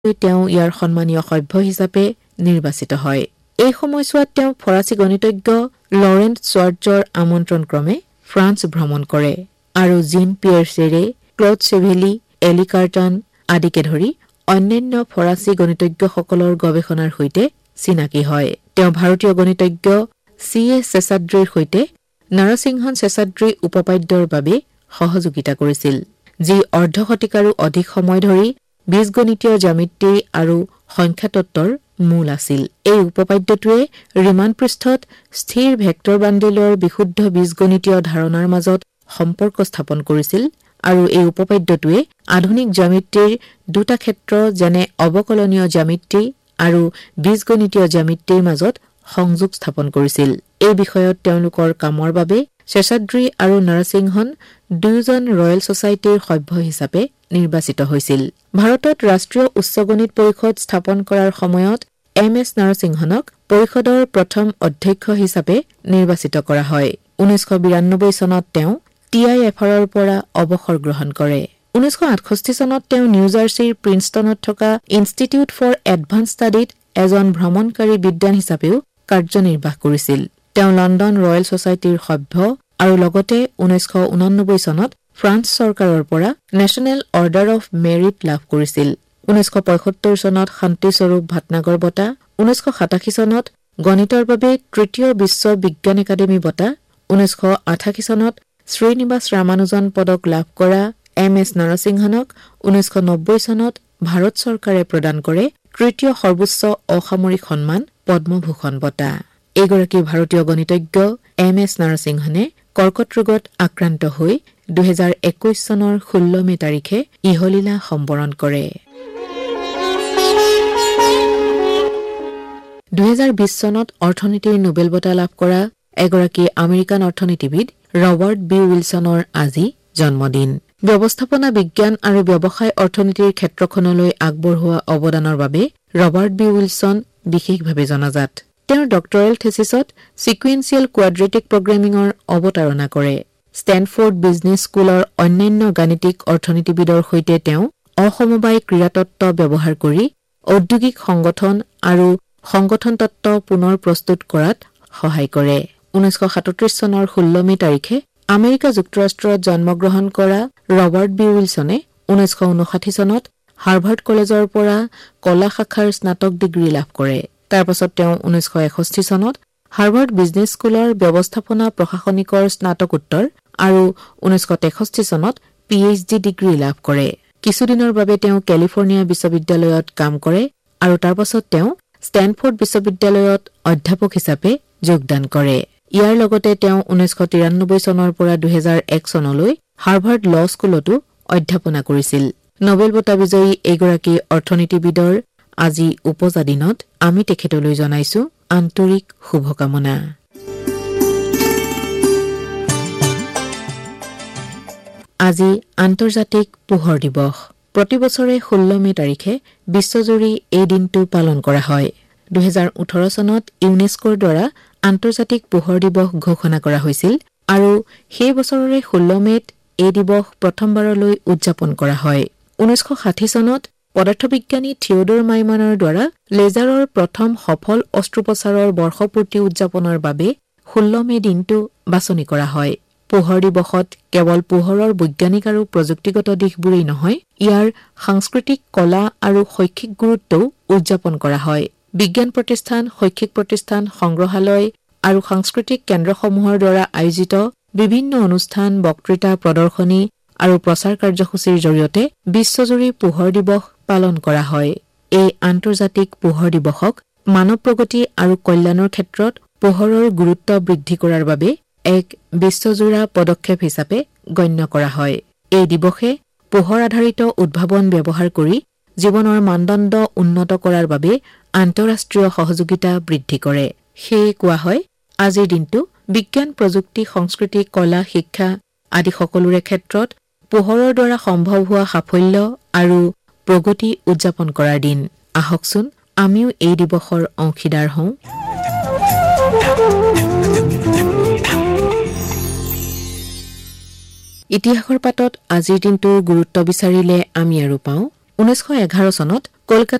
তেওঁ ইয়াৰ সন্মানীয় সভ্য হিচাপে নিৰ্বাচিত হয়। এই সময়ছোৱাত তেওঁ ফৰাচী গণিতজ্ঞ লৰেন্ট শ্বাৰ্টজৰ আমন্ত্ৰণ ক্ৰমে ফ্ৰান্স ভ্ৰমণ কৰে আৰু জিন পিয়েৰ চেৰে, ক্লড চেভেলি, এলি কাৰ্টন আদিকে ধৰি অন্যান্য ফৰাচী গণিতজ্ঞসকলৰ গৱেষণাৰ সৈতে চিনাকি হয়। তেওঁ ভাৰতীয় গণিতজ্ঞ C.A. শেষাদ্ৰীৰ সৈতে নৰসিংহন শেষাদ্ৰী উপপাদ্যৰ বাবে সহযোগিতা কৰিছিল, যি অৰ্ধ শতিকাৰো অধিক সময় ধৰি বীজগণিতীয় জ্যামিতি আৰু সংখ্যাতত্বৰ মূল আছিল। এই উপপাদ্যটোৱে ৰিমান পৃষ্ঠত স্থিৰ ভেক্টৰ বান্ডিলৰ বিশুদ্ধ বীজগণিতীয় ধাৰণাৰ মাজত সম্পৰ্ক স্থাপন কৰিছিল আৰু এই উপপাদ্যটোৱে আধুনিক জ্যামিতিৰ দুটা ক্ষেত্ৰ যেনে অৱকলনীয় জ্যামিতি আৰু বীজগণিতীয় জ্যামিতিৰ মাজত সংযোগ স্থাপন কৰিছিল। এই বিষয়ত তেওঁলোকৰ কামৰ বাবে শেষাদ্ৰী আৰু নৰসিংহন দুয়োজন ৰয়েল ছচাইটিৰ সভ্য হিচাপে নিৰ্বাচিত হৈছিল। ভাৰতত ৰাষ্ট্ৰীয় উচ্চ গণিত পৰিষদ স্থাপন কৰাৰ সময়ত M.S. নৰসিংহনক পৰিষদৰ প্ৰথম অধ্যক্ষ হিচাপে নিৰ্বাচিত কৰা হয়। 1992 চনত তেওঁ TIFR-ৰ পৰা অৱসৰ গ্ৰহণ কৰে। 1968 চনত তেওঁ নিউ জাৰ্চিৰ প্ৰিন্সটনত থকা ইনষ্টিটিউট ফৰ এডভান্স ষ্টাডিত এজন ভ্ৰমণকাৰী বিদ্বান হিচাপেও কাৰ্যনিৰ্বাহ কৰিছিল। তেওঁ লণ্ডন ৰয়েল ছচাইটিৰ সভ্য আৰু লগতে 1989 চনত ফ্ৰান্স চৰকাৰৰ পৰা নেশ্যনেল অৰ্ডাৰ অফ মেৰিট লাভ কৰিছিল। 1975 চনত শান্তিস্বৰূপ ভাটনাগৰ বঁটা, 1987 চনত গণিতৰ বাবে তৃতীয় বিশ্ব বিজ্ঞান একাডেমী বঁটা, 1988 চনত শ্ৰীনিবাস ৰামানুজন পদক লাভ কৰা M.S. নৰসিংহনক 1990 চনত ভাৰত চৰকাৰে প্ৰদান কৰে তৃতীয় সৰ্বোচ্চ অসামৰিক সন্মান পদ্মভূষণ বঁটা। এইগৰাকী ভাৰতীয় গণিতজ্ঞ M.S. নৰসিংহনে কৰ্কট ৰোগত আক্ৰান্ত হৈ 2021 চনৰ 16 মে তাৰিখে ইহলীলা সম্বৰণ কৰে। 2020 চনত অৰ্থনীতিৰ নোবেল বঁটা লাভ কৰা এগৰাকী আমেৰিকান অৰ্থনীতিবিদ ৰবাৰ্ট বি উইলছনৰ আজি জন্মদিন। ব্যৱস্থাপনা বিজ্ঞান আৰু ব্যৱসায় অৰ্থনীতিৰ ক্ষেত্ৰখনলৈ আগবঢ়োৱা অৱদানৰ বাবে ৰবাৰ্ট বি উইলছন বিশেষভাৱে জনাজাত। তেওঁৰ ডক্টৰেল থেচিছত সিকুৱেন্সিয়েল কোৱাড্ৰেটিক প্ৰগ্ৰেমিঙৰ অৱতাৰণা কৰে। ষ্টেনফৰ্ড বিজনেছ স্কুলৰ অন্যান্য গাণিতিক অৰ্থনীতিবিদৰ সৈতে তেওঁ অসমবায় ক্ৰিয়াতত্ত্ব ব্যৱহাৰ কৰি ঔদ্যোগিক সংগঠন আৰু সংগঠন তত্ত্ব পুনৰ প্ৰস্তুত কৰাত সহায় কৰে। 1937 চনৰ 16 মে তাৰিখে আমেৰিকা যুক্তৰাষ্ট্ৰত জন্মগ্ৰহণ কৰা ৰবাৰ্ট বি উইলছনে 1959 চনত হাৰ্ভাৰ্ড কলেজৰ পৰা কলা শাখাৰ স্নাতক ডিগ্ৰী লাভ কৰে। তাৰ পাছত তেওঁ 1961 চনত হাৰ্ভাৰ্ড বিজনেছ স্কুলৰ ব্যৱস্থাপনা প্ৰশাসনিকৰ স্নাতকোত্তৰ আৰু 1963 চনত PhD ডিগ্ৰী লাভ কৰে। কিছুদিনৰ বাবে তেওঁ কেলিফৰ্ণিয়া বিশ্ববিদ্যালয়ত কাম কৰে আৰু তাৰ পাছত তেওঁ ষ্টেনফৰ্ড বিশ্ববিদ্যালয়ত অধ্যাপক হিচাপে যোগদান কৰে। ইয়াৰ লগতে তেওঁ 1993 চনৰ পৰা 2001 চনলৈ হাৰ্ভাৰ্ড ল স্কুলতো অধ্যাপনা কৰিছিল। নোবেল বঁটা বিজয়ী এইগৰাকী অৰ্থনীতিবিদৰ আজি উপজা দিনত আমি তেখেতলৈ জনাইছো আন্তৰিক শুভকামনা। আজি আন্তৰ্জাতিক পোহৰ দিৱস। প্ৰতি বছৰে 16 মে তাৰিখে বিশ্বজুৰি এই দিনটো পালন কৰা হয়। 2018 চনত ইউনেস্কোৰ দ্বাৰা আন্তৰ্জাতিক পোহৰ দিৱস ঘোষণা কৰা হৈছিল আৰু সেই বছৰৰে 16 মেত এই দিৱস প্ৰথমবাৰলৈ উদযাপন কৰা হয়। 1960 চনত পদাৰ্থবিজ্ঞানী থিয়ডৰ মাইমানৰ দ্বাৰা লেজাৰৰ প্ৰথম সফল অস্ত্ৰোপচাৰৰ বৰ্ষপূৰ্তি উদযাপনৰ বাবে 16 মে দিনটো বাছনি কৰা হয়। পোহৰ দিৱসত কেৱল পোহৰৰ বৈজ্ঞানিক আৰু প্ৰযুক্তিগত দিশবোৰেই নহয়, ইয়াৰ সাংস্কৃতিক কলা আৰু শৈক্ষিক গুৰুত্বও উদযাপন কৰা হয়। বিজ্ঞান প্ৰতিষ্ঠান, শৈক্ষিক প্ৰতিষ্ঠান, সংগ্ৰহালয় আৰু সাংস্কৃতিক কেন্দ্ৰসমূহৰ দ্বাৰা আয়োজিত বিভিন্ন অনুষ্ঠান, বক্তৃতা, প্ৰদৰ্শনী আৰু প্ৰচাৰ কাৰ্যসূচীৰ জৰিয়তে বিশ্বজুৰি পোহৰ দিৱস পালন কৰা হয়। এই আন্তৰ্জাতিক পোহৰ দিৱসক মানৱ প্ৰগতি আৰু কল্যাণৰ ক্ষেত্ৰত পোহৰৰ গুৰুত্ব বৃদ্ধি কৰাৰ বাবে এক বিশ্বজোৰা পদক্ষেপ হিচাপে গণ্য কৰা হয়। এই দিৱসে পোহৰ আধাৰিত উদ্ভাৱন ব্যৱহাৰ কৰি জীৱনৰ মানদণ্ড উন্নত কৰাৰ বাবে আন্তঃৰাষ্ট্ৰীয় সহযোগিতা বৃদ্ধি কৰে। সেয়ে কোৱা হয় আজিৰ দিনটো বিজ্ঞান, প্ৰযুক্তি, সংস্কৃতি, কলা, শিক্ষা আদি সকলোৰে ক্ষেত্ৰত পোহৰৰ দ্বাৰা সম্ভৱ হোৱা সাফল্য আৰু প্ৰগতি উদযাপন কৰাৰ দিন। আহকচোন আমিও এই দিৱসৰ অংশীদাৰ হওঁ। ইতিহাসৰ পাতত আজিৰ দিনটোৰ গুৰুত্ব বিচাৰিলে আমি আৰু পাওঁ 1911 চনত কলকাতা